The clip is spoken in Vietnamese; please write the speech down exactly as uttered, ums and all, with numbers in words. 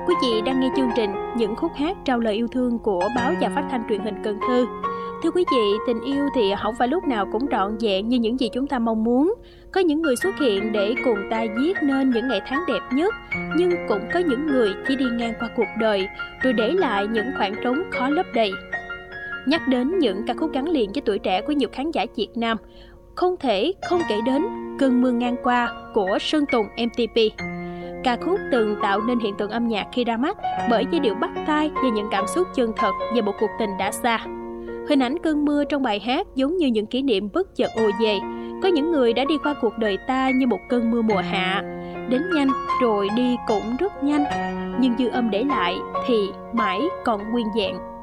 Quý vị đang nghe chương trình Những khúc hát trao lời yêu thương của báo và phát thanh truyền hình Cần Thơ. Thưa quý vị, tình yêu thì không phải lúc nào cũng trọn vẹn như những gì chúng ta mong muốn. Có những người xuất hiện để cùng ta viết nên những ngày tháng đẹp nhất, nhưng cũng có những người chỉ đi ngang qua cuộc đời rồi để lại những khoảng trống khó lấp đầy. Nhắc đến những ca khúc gắn liền với tuổi trẻ của nhiều khán giả Việt Nam, không thể không kể đến Cơn mưa ngang qua của Sơn Tùng em tê pê. Ca khúc từng tạo nên hiện tượng âm nhạc khi ra mắt bởi giai điệu bắt tai và những cảm xúc chân thật về một cuộc tình đã xa. Hình ảnh cơn mưa trong bài hát giống như những kỷ niệm bất chợt ùa về. Có những người đã đi qua cuộc đời ta như một cơn mưa mùa hạ, đến nhanh rồi đi cũng rất nhanh, nhưng dư âm để lại thì mãi còn nguyên vẹn.